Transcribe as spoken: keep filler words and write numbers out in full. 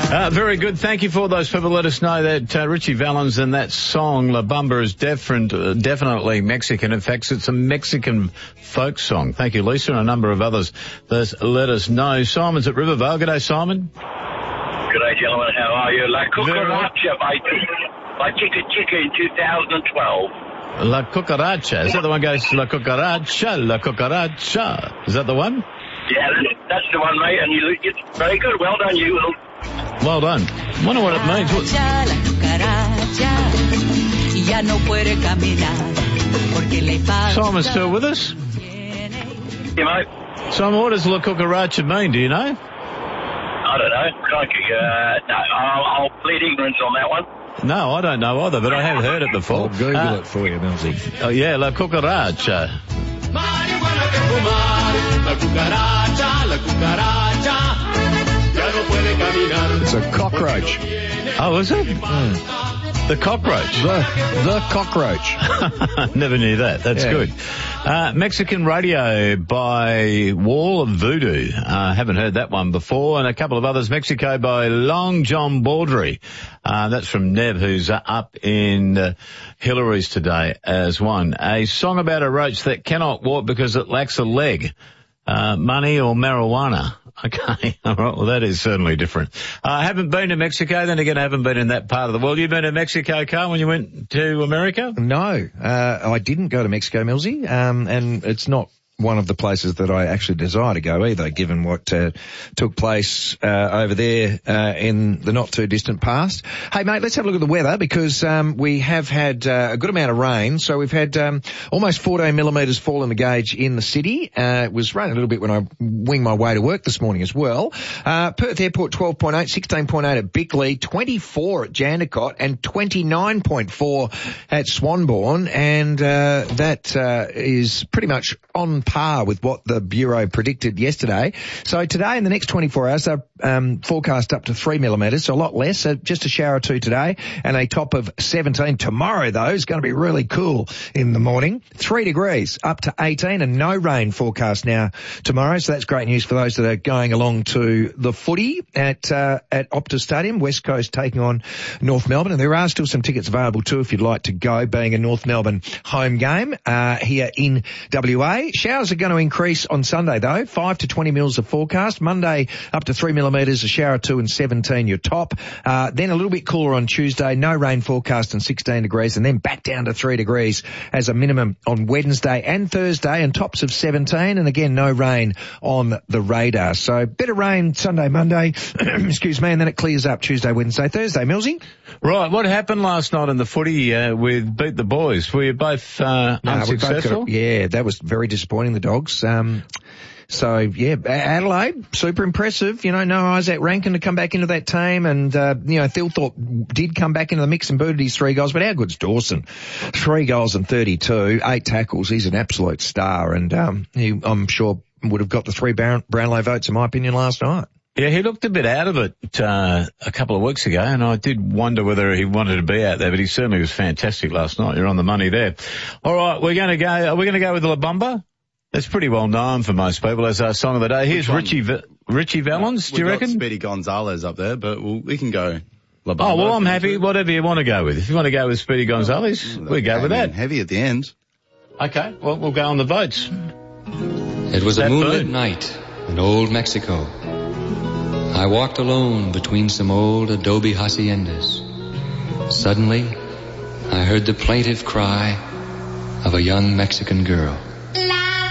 Uh, very good. Thank you for those people. Let us know that uh, Richie Valens and that song La Bamba is different, uh, definitely Mexican. In fact, it's a Mexican folk song. Thank you, Lisa, and a number of others. Let, let us know. Simon's at Rivervale. G'day, Simon. G'day, gentlemen. How are you? La Cucaracha by, by Chica Chica in two thousand twelve. La Cucaracha. Is that the one goes, La Cucaracha, La Cucaracha? Is that the one? Yeah, that's the one, mate. And you, it's very good. Well done, you. Well done. Wonder what it means. What? Simon's still with us? Yeah, mate. Simon, what does La Cucaracha mean? Do you know? I don't know. Crikey. Uh, no, I'll, I'll plead ignorance on that one. No, I don't know either, but I have heard it before. I'll Google uh, it for you, Milsey. Oh, yeah, La Cucaracha. La cucaracha, la cucaracha, ya no puede caminar. It's a cockroach. Oh, is it? Mm. The cockroach. The, the cockroach. Never knew that. That's yeah. good. Uh, Mexican Radio by Wall of Voodoo. Uh, haven't heard that one before. And a couple of others. Mexico by Long John Baldry. Uh, that's from Nev, who's uh, up in uh, Hillary's today as one. A song about a roach that cannot walk because it lacks a leg. Uh, money or marijuana. Okay. All right. Well, that is certainly different. I uh, haven't been to Mexico. Then again, I haven't been in that part of the world. You been to Mexico, Carl, when you went to America? No, uh, I didn't go to Mexico, Milsey. Um, and it's not one of the places that I actually desire to go either, given what uh, took place uh, over there uh, in the not too distant past. Hey, mate, let's have a look at the weather because um, we have had uh, a good amount of rain. So we've had um, almost fourteen millimetres fall in the gauge in the city. Uh, it was raining a little bit when I winged my way to work this morning as well. Uh, Perth Airport twelve point eight, sixteen point eight at Bickley, twenty-four at Jandakot and twenty-nine point four at Swanbourne. And uh, that uh, is pretty much on par with what the Bureau predicted yesterday. So today in the next twenty-four hours, they're um, forecast up to three millimetres, so a lot less. So just a shower or two today and a top of seventeen. Tomorrow, though, is going to be really cool in the morning. Three degrees up to eighteen and no rain forecast now tomorrow. So that's great news for those that are going along to the footy at uh, at Optus Stadium, West Coast taking on North Melbourne. And there are still some tickets available too if you'd like to go, being a North Melbourne home game uh, here in W A. Showers are going to increase on Sunday though, five to twenty mils of forecast. Monday up to three millimetres, a shower two and seventeen your top. Uh, then a little bit cooler on Tuesday, no rain forecast and sixteen degrees, and then back down to three degrees as a minimum on Wednesday and Thursday, and tops of seventeen, and again no rain on the radar. So bit of rain Sunday, Monday, excuse me, and then it clears up Tuesday, Wednesday, Thursday. Millsy? Right, what happened last night in the footy uh, with Beat the Boys? Were you both uh, no, unsuccessful? We both got, yeah, that was very disappointing, the Dogs. Um, so, yeah, Adelaide, super impressive. You know, no Isaac Rankin to come back into that team. And, uh, you know, Thilthorpe did come back into the mix and booted his three goals. But how good's Dawson? Three goals and thirty-two, eight tackles. He's an absolute star. And um, he, I'm sure, would have got the three Brown, Brownlow votes, in my opinion, last night. Yeah, he looked a bit out of it uh, a couple of weeks ago, and I did wonder whether he wanted to be out there, but he certainly was fantastic last night. You're on the money there. All right, we're going to go. Are we going to go with La Bamba? That's pretty well known for most people as our song of the day. Here's Richie v- Richie Valens. Do you reckon? We've got Speedy Gonzalez up there, but we'll, we can go La Bamba. Oh well, I'm happy. Whatever you want to go with. If you want to go with Speedy Gonzalez, oh, we go with that. Heavy at the end. Okay, well we'll go on the votes. It was that a moonlit bird. night in old Mexico. I walked alone between some old adobe haciendas. Suddenly, I heard the plaintive cry of a young Mexican girl.